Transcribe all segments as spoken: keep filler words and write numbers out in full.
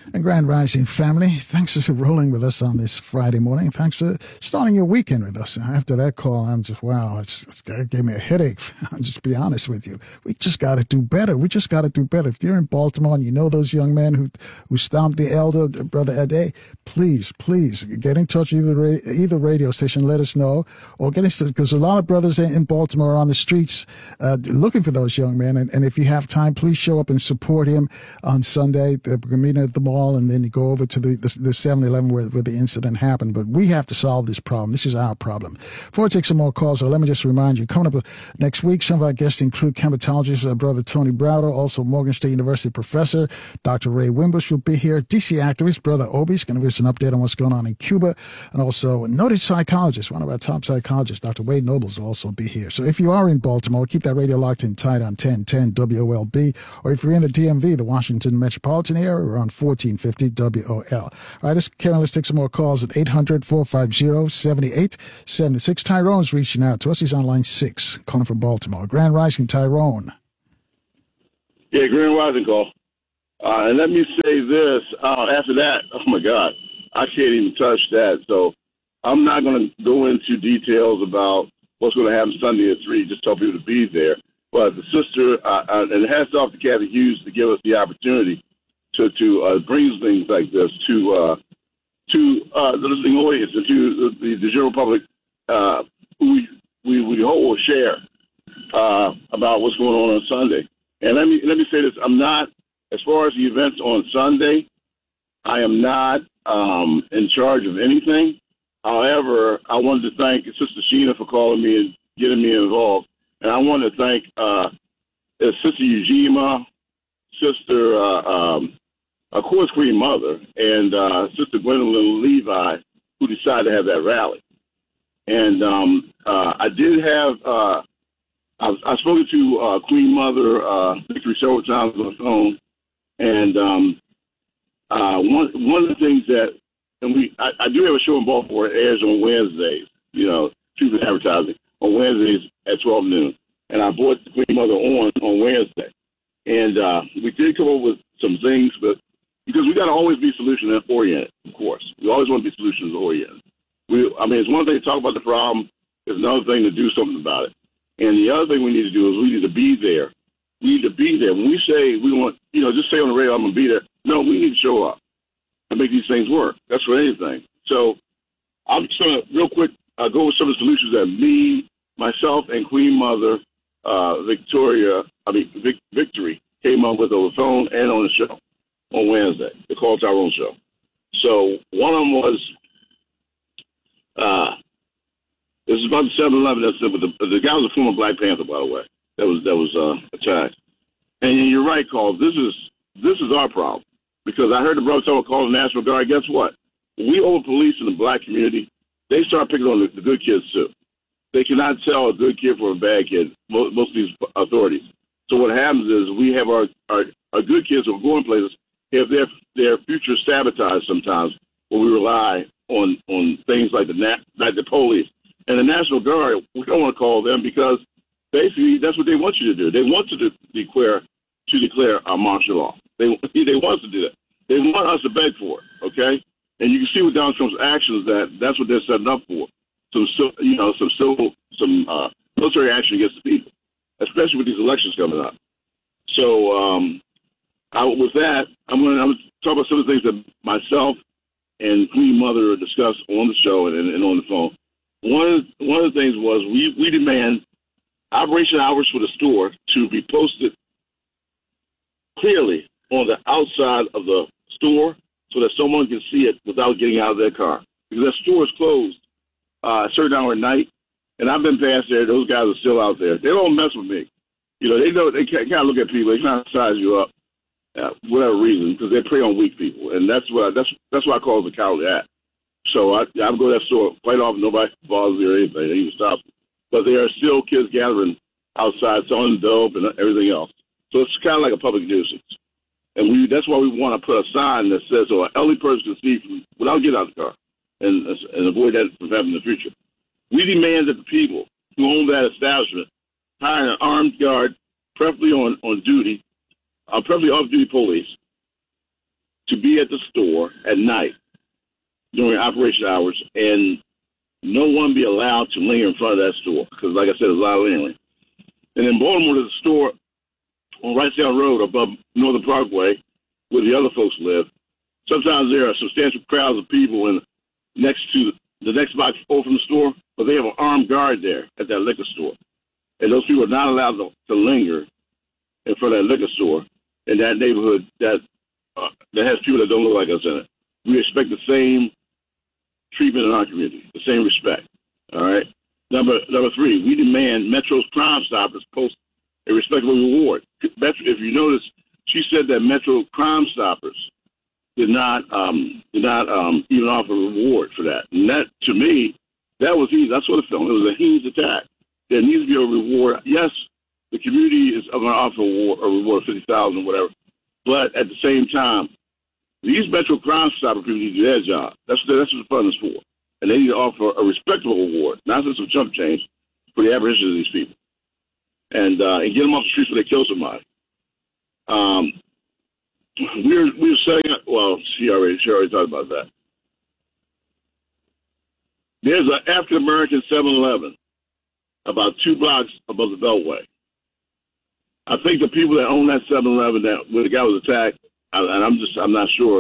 And Grand Rising family, thanks for rolling with us on this Friday morning. Thanks for starting your weekend with us. After that call, I'm just, wow, it's, it's, it gave me a headache. I'll just be honest with you. We just got to do better. We just got to do better. If you're in Baltimore and you know those young men who who stomped the elder, Brother Ade, please, please get in touch with either, either radio station, let us know, or get in touch, because a lot of brothers in Baltimore are on the streets uh, looking for those young men. And, and if you have time, please show up and support him on Sunday. We're meeting at the mall. And then you go over to the the seven eleven where, where the incident happened. But we have to solve this problem. This is our problem. Before I take some more calls, so let me just remind you, coming up next week, some of our guests include chematologist uh, Brother Tony Browder, also Morgan State University professor Doctor Ray Wimbush will be here, D C activist Brother Obi is going to give us an update on what's going on in Cuba, and also a noted psychologist, one of our top psychologists, Doctor Wade Nobles, will also be here. So if you are in Baltimore, keep that radio locked in tight on ten ten W O L B, or if you're in the D M V, the Washington metropolitan area, we're on fourteen fifty W O L. All right, let's, Karen, let's take some more calls at eight hundred, four five zero, seven eight seven six. Tyrone's reaching out to us. He's on line six, calling from Baltimore. Grand Rising, Tyrone. Yeah, Grand Rising call. Uh, and let me say this. Uh, after that, oh, my God, I can't even touch that. So I'm not going to go into details about what's going to happen Sunday at three. Just tell people to be there. But the sister, uh, uh, and hats off to Kathy Hughes to give us the opportunity to to uh, bring things like this to uh, to uh, the listening audience and to the, the general public uh, who we, we hope will share uh, about what's going on on Sunday. And let me let me say this: I'm not, as far as the events on Sunday, I am not um, in charge of anything. However, I wanted to thank Sister Sheena for calling me and getting me involved, and I want to thank uh, Sister Ujima, Sister. Uh, um, Of course, Queen Mother, and uh, Sister Gwendolyn Levi, who decided to have that rally. And um, uh, I did have, uh, I've, I've spoken to uh, Queen Mother uh, Victory several times on the phone, and um, uh, one one of the things that, and we, I, I do have a show in Baltimore. It airs on Wednesdays, you know, truth in advertising, on Wednesdays at twelve noon. And I brought the Queen Mother on on Wednesday. And uh, we did come up with some things, but because we got to always be solution-oriented, of course. We always want to be solutions-oriented. We, I mean, it's one thing to talk about the problem. It's another thing to do something about it. And the other thing we need to do is we need to be there. We need to be there. When we say we want, you know, just say on the radio, I'm going to be there. No, we need to show up and make these things work. That's for anything. So I'm just going to, real quick, uh, go with some of the solutions that me, myself, and Queen Mother uh, Victoria, I mean, Vic, Victory, came up with over the phone and on the show on Wednesday, the Call Tyrone show. So one of them was, uh, this is about the seven eleven. That's the, the, the guy was a former Black Panther, by the way. That was that was uh, attacked. And you're right, Carl. This is this is our problem, because I heard the brother talking call the National Guard. Guess what? When we over police in the black community, they start picking on the, the good kids too. They cannot tell a good kid from a bad kid. Most, most of these authorities. So what happens is we have our our, our good kids who are going places. If their their future sabotaged sometimes when we rely on on things like the nat, like the police and the National Guard, we don't want to call them because basically that's what they want you to do. They want to de- declare to declare a martial law. They they want us to do that. They want us to beg for it. Okay, and you can see with Donald Trump's actions that that's what they're setting up for. Some you know some civil some uh, military action against the people, especially with these elections coming up. So. Um, I, with that, I'm going to talk about some of the things that myself and Queen Mother discussed on the show and, and on the phone. One of, one of the things was we, we demand operation hours for the store to be posted clearly on the outside of the store so that someone can see it without getting out of their car. Because that store is closed uh, a certain hour at night, and I've been past there. Those guys are still out there. They don't mess with me. You know, they know they kind of look at people. They kind of size you up. Uh, whatever reason, because they prey on weak people, and that's what I, that's that's what I call the cowardly act. So I I go to that store quite often. Nobody bothers me or anything. They even stop me. But there are still kids gathering outside, selling dope and everything else. So it's kind of like a public nuisance, and we that's why we want to put a sign that says, "So an elderly person can see from, without getting out of the car," and and avoid that from happening in the future. We demand that the people who own that establishment hire an armed guard, preferably on on duty. Uh, preferably off-duty police, to be at the store at night during operation hours, and no one be allowed to linger in front of that store because, like I said, there's a lot of lingering. And in Baltimore, there's a store on Right Down Road above Northern Parkway where the other folks live. Sometimes there are substantial crowds of people in next to the next box over from the store, but they have an armed guard there at that liquor store. And those people are not allowed to, to linger in front of that liquor store in that neighborhood that uh, that has people that don't look like us in it. We expect the same treatment in our community, the same respect. All right. Number number three, we demand Metro's Crime Stoppers post a respectable reward. If you notice, she said that Metro Crime Stoppers did not um, did not um, even offer a reward for that. And that, to me, that was easy. That's what it felt. It was a heinous attack. There needs to be a reward. Yes, the community is going to offer a reward, a reward of fifty thousand dollars, whatever. But at the same time, these Metro Crime Stopper people need to do their job. That's what, that's what the fund is for. And they need to offer a respectable reward, not just some chump change for the apprehension of these people. And, uh, and get them off the streets when they kill somebody. Um, we're, we're setting up, well, she already, she already talked about that. There's an African-American seven eleven about two blocks above the Beltway. I think the people that own that seven eleven that where the guy was attacked, and I'm just, I'm not sure.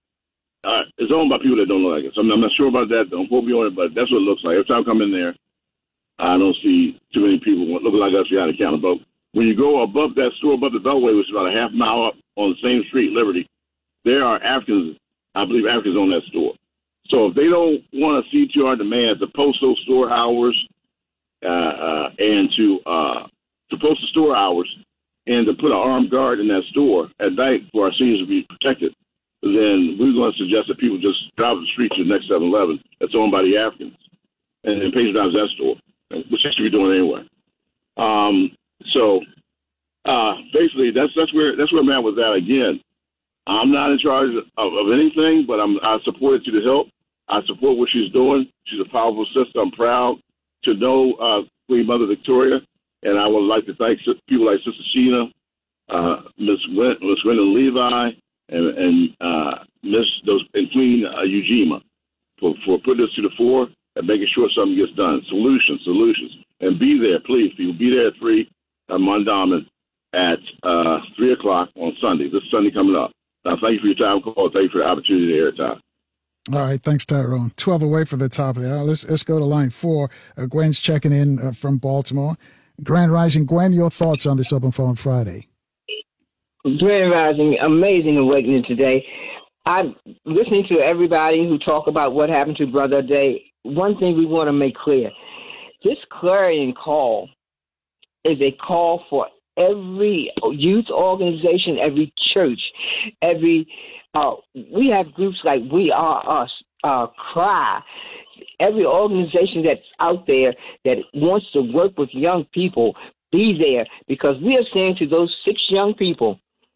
Uh, it's owned by people that don't look like it. So I'm, I'm not sure about that. Don't quote me on it, but that's what it looks like. Every time I come in there, I don't see too many people looking like us behind the counter. But when you go above that store, above the Beltway, which is about a half mile up on the same street, Liberty, there are Africans, I believe Africans own that store. So if they don't want a C T R demand to post those store hours uh, uh, and to uh, to post the store hours and to put an armed guard in that store at night for our seniors to be protected, then we're going to suggest that people just drive the street to the next seven eleven that's owned by the Africans and then patronize that store, which they should be doing anyway. Um, so uh, basically, that's that's where that's where I'm at with that. Again, I'm not in charge of, of anything, but I'm I support it to the hilt. I support what she's doing. She's a powerful sister. I'm proud to know uh, Queen Mother Victoria, and I would like to thank people like Sister Sheena, uh, Miss Win- Miss Gwendolyn Levi, and, and uh, Miss those and Queen uh, Ujima for, for putting this to the fore and making sure something gets done. Solutions, solutions, and be there, please. People be there at three uh, Mondawmin at uh, three o'clock on Sunday. This Sunday coming up. Now, thank you for your time, call. Thank you for the opportunity to air time. All right, thanks, Tyrone. twelve away for the top of the hour. Let's, let's go to line four. Uh, Gwen's checking in uh, from Baltimore. Grand Rising. Gwen, your thoughts on this Open Phone Friday? Grand Rising, amazing awakening today. I'm listening to everybody who talk about what happened to Brother Day. One thing we want to make clear, this clarion call is a call for every youth organization, every church, every uh, we have groups like We Are Us, uh, Cry, every organization that's out there that wants to work with young people, be there, because we are saying to those six young people,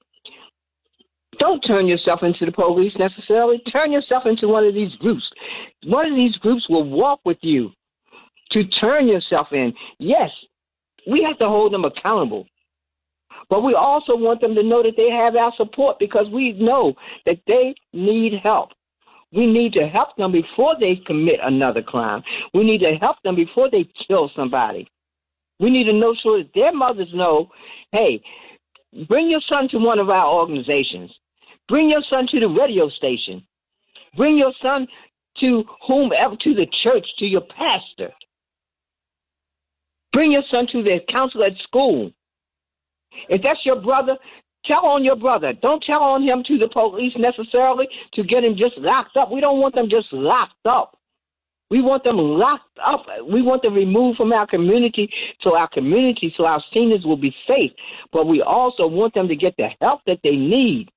don't turn yourself into the police necessarily. Turn yourself into one of these groups. One of these groups will walk with you to turn yourself in. Yes, we have to hold them accountable. But we also want them to know that they have our support because we know that they need help. We need to help them before they commit another crime. We need to help them before they kill somebody. We need to know so that their mothers know, hey, bring your son to one of our organizations. Bring your son to the radio station. Bring your son to whomever, to the church, to your pastor. Bring your son to the counselor at school. If that's your brother, tell on your brother. Don't tell on him to the police necessarily to get him just locked up. We don't want them just locked up. We want them locked up. We want them removed from our community so our community, so our seniors will be safe. But we also want them to get the help that they need.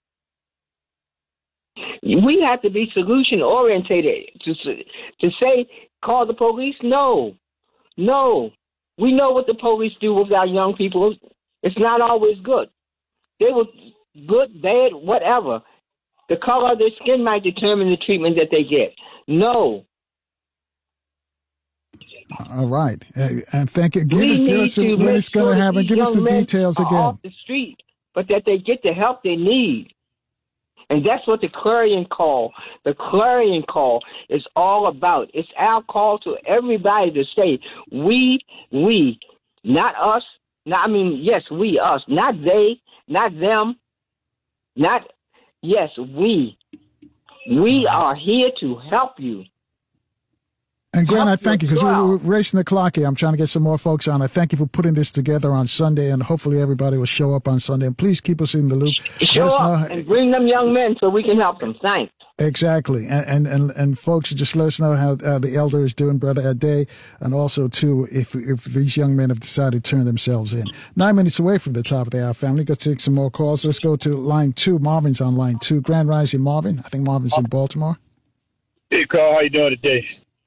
We have to be solution-orientated. To, to say, call the police? No. No. We know what the police do with our young people. It's not always good. They were good, bad, whatever. The color of their skin might determine the treatment that they get. No. All right. Uh, and thank you. Give, we us, give need us to when it's going to happen. Give us the details again. Off the street, but that they get the help they need. And that's what the clarion call, the clarion call is all about. It's our call to everybody to say, we, we, not us, not, I mean, yes, we, us, not they, not them, not, yes, we. We are here to help you. And Grant, I thank you because we're racing the clock here. I'm trying to get some more folks on. I thank you for putting this together on Sunday, and hopefully everybody will show up on Sunday. And please keep us in the loop. Show up and bring them young men so we can help them. Thanks. Exactly. And and, and, and folks, just let us know how uh, the elder is doing, Brother Ade, and also, too, if if these young men have decided to turn themselves in. Nine minutes away from the top of the hour, family. Go take some more calls. Let's go to line two. Marvin's on line two. Grand Rising, Marvin. I think Marvin's in Baltimore. Hey, Carl. How you doing today?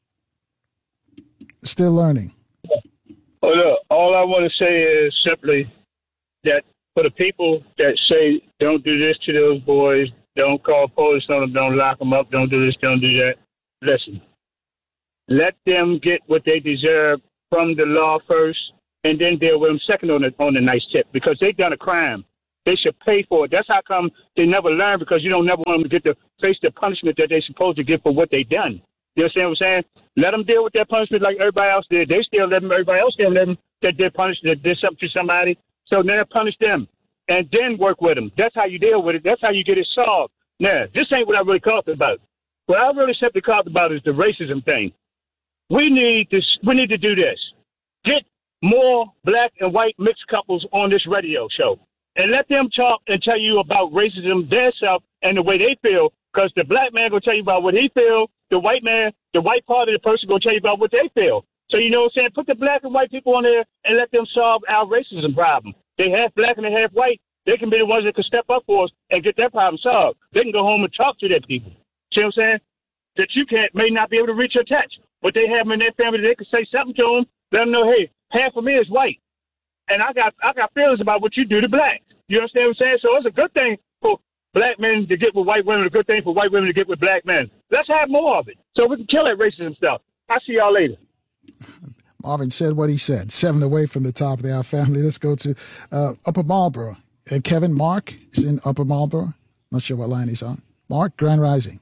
Still learning. Oh, look, all I want to say is simply that for the people that say don't do this to those boys, don't call police on them, don't lock them up, don't do this, don't do that, listen. Let them get what they deserve from the law first, and then deal with them second on the, on the nice tip, because they've done a crime. They should pay for it. That's how come they never learn, because you don't never want them to get to face the punishment that they're supposed to get for what they done. You understand what I'm saying? Let them deal with their punishment like everybody else did. They still let them, everybody else still let them, that did punish, that did something to somebody. So now punish them and then work with them. That's how you deal with it. That's how you get it solved. Now, this ain't what I really talked about. What I really simply talked about is the racism thing. We need to, we need to do this. Get more black and white mixed couples on this radio show and let them talk and tell you about racism, their self, and the way they feel, because the black man going to tell you about what he feel. The white man, the white part of the person going to tell you about what they feel. So, you know what I'm saying? Put the black and white people on there and let them solve our racism problem. They half black and they half white. They can be the ones that can step up for us and get that problem solved. They can go home and talk to their people. See what I'm saying? That you can't, may not be able to reach or touch, but they have them in their family. They can say something to them. Let them know, hey, half of me is white. And I got I got feelings about what you do to blacks. You understand what I'm saying? So it's a good thing for black men to get with white women, a good thing for white women to get with black men. Let's have more of it so we can kill that racism stuff. I'll see y'all later. Marvin said what he said. Seven away from the top of the hour, family. Let's go to uh, Upper Marlboro. Uh, Kevin, Mark is in Upper Marlboro. Not sure what line he's on. Mark, Grand Rising.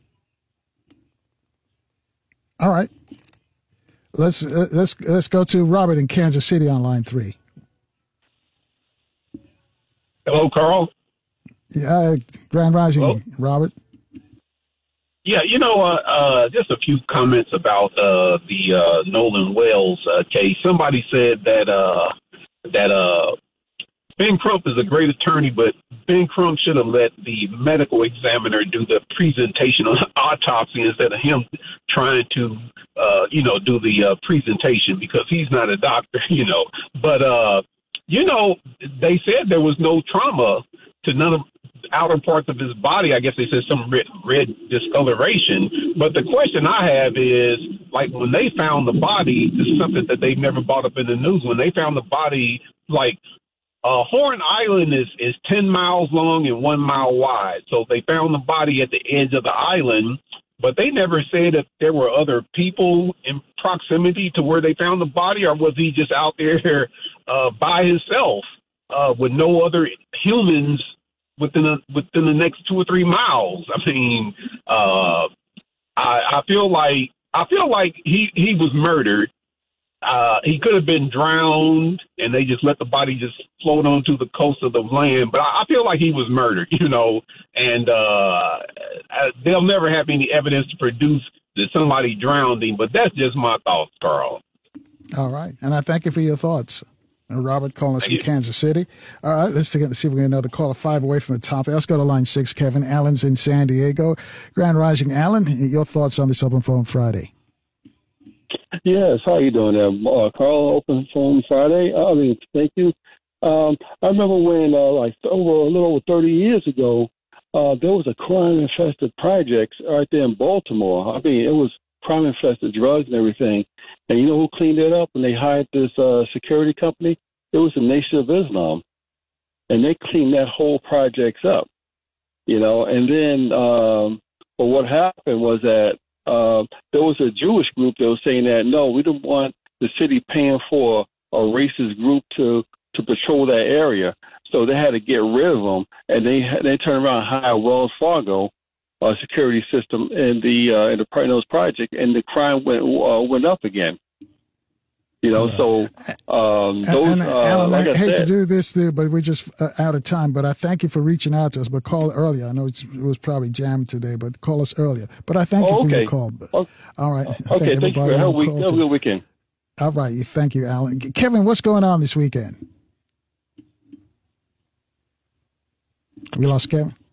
All right. Let's uh, let's let's go to Robert in Kansas City on line three. Hello, Carl. Yeah, Grand Rising, Hello? Robert. Yeah, you know, uh, uh, just a few comments about uh, the uh, Nolan Wells uh, case. Somebody said that uh, that uh, Ben Crump is a great attorney, but Ben Crump should have let the medical examiner do the presentation on the autopsy instead of him trying to, uh, you know, do the uh, presentation, because he's not a doctor, you know. But, uh, you know, they said there was no trauma to none of outer parts of his body. I guess they said some red, red discoloration. But the question I have is, like, when they found the body, this is something that they've never brought up in the news. When they found the body, like, uh, Horn Island is, is ten miles long and one mile wide. So they found the body at the edge of the island, but they never said if there were other people in proximity to where they found the body, or was he just out there uh, by himself uh, with no other humans within a, within the next two or three miles. I mean, uh, I, I feel like I feel like he, he was murdered. Uh, he could have been drowned, and they just let the body just float onto the coast of the land. But I, I feel like he was murdered, you know, and uh, they'll never have any evidence to produce that somebody drowned him. But that's just my thoughts, Carl. All right, and I thank you for your thoughts. And Robert calling us from Kansas City. All right, let's see if we can get another caller. Five away from the top. Let's go to line six, Kevin. Allen's in San Diego. Grand Rising, Allen, your thoughts on this Open Phone Friday? Yes, how you doing there, uh, Carl? Open Phone Friday. I mean, thank you. Um, I remember when, uh, like, over a little over thirty years ago, uh, there was a crime-infested project right there in Baltimore. I mean, it was crime-infested drugs and everything. And you know who cleaned it up? And they hired this uh, security company. It was the Nation of Islam, and they cleaned that whole project up. You know, and then, um, well, what happened was that uh, there was a Jewish group that was saying that no, we don't want the city paying for a racist group to to patrol that area. So they had to get rid of them, and they they turned around and hired Wells Fargo uh, security system in the uh, in the those project, and the crime went uh, went up again. You know, so um, those. And, and, uh, Alan, like I, I hate said, to do this, dude, but we're just uh, out of time. But I thank you for reaching out to us. But call earlier. I know it's, it was probably jammed today, but call us earlier. But I thank oh, you for okay. your call. Oh, all right. Okay. Thank you. For, have, a week, have a good weekend. All right. Thank you, Alan. Kevin, what's going on this weekend? We lost Kevin.